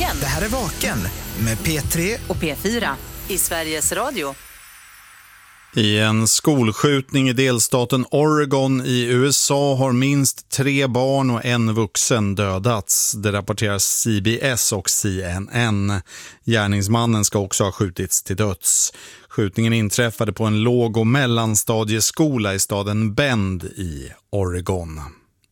Vaken. Det här är Vaken med P3 och P4 i Sveriges Radio. I en skolskjutning i delstaten Oregon i USA har minst 3 barn och en vuxen dödats. Det rapporterar CBS och CNN. Gärningsmannen ska också ha skjutits till döds. Skjutningen inträffade på en låg- och mellanstadieskola i staden Bend i Oregon.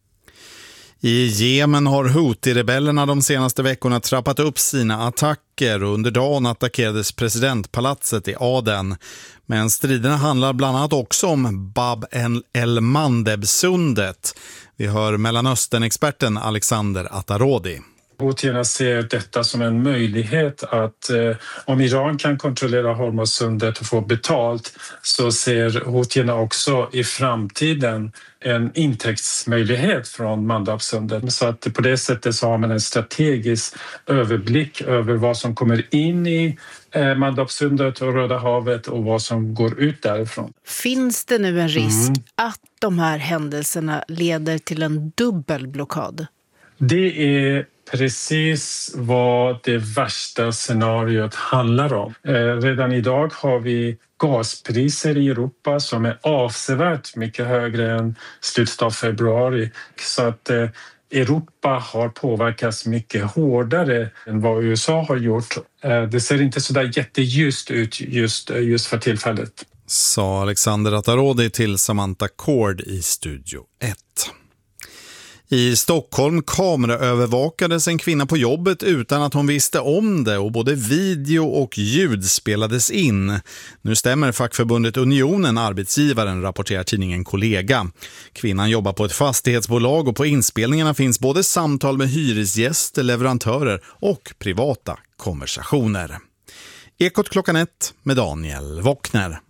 I Jemen har Houthi-rebellerna de senaste veckorna trappat upp sina attacker och under dagen attackerades presidentpalatset i Aden. Men striderna handlar bland annat också om Bab el-Mandeb-sundet. Vi hör Mellanöstern-experten Alexander Atarodi. Houtierna ser detta som en möjlighet att om Iran kan kontrollera Hormuzsundet och få betalt, så ser Houtierna också i framtiden en intäktsmöjlighet från Mandabsundet. Så att på det sättet så har man en strategisk överblick över vad som kommer in i Mandabsundet och Röda havet och vad som går ut därifrån. Finns det nu en risk att de här händelserna leder till en dubbelblockad? Det är precis vad det värsta scenariot handlar om. Redan idag har vi gaspriser i Europa som är avsevärt mycket högre än slutet av februari. Så att Europa har påverkats mycket hårdare än vad USA har gjort. Det ser inte så där jätteljust ut just för tillfället. Sa Alexander Atarodi till Samantha Cord i Studio 1. I Stockholm kameraövervakades en kvinna på jobbet utan att hon visste om det och både video och ljud spelades in. Nu stämmer fackförbundet Unionen arbetsgivaren, rapporterar tidningen Kollega. Kvinnan jobbar på ett fastighetsbolag och på inspelningarna finns både samtal med hyresgäster, leverantörer och privata konversationer. Ekot klockan 1 med Daniel Wockner.